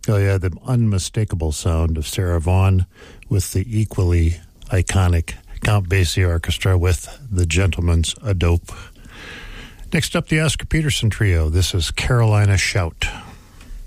Oh, yeah, the unmistakable sound of Sarah Vaughan with the equally iconic Count Basie Orchestra with The Gentleman's a Dope. Next up, the Oscar Peterson Trio. This is Carolina Shout.